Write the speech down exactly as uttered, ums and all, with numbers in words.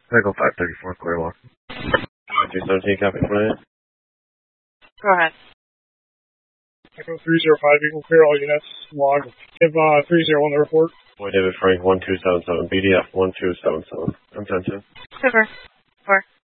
Echo five thirty-four, clear walk. two seventeen, copy twenty-eight. Go ahead. Echo three zero five, Eagle clear all units. Log. Give uh, three zero one the report. Boy David Frank, one two seven seven, B D F one two seven seven. I'm ten two. Super. Four.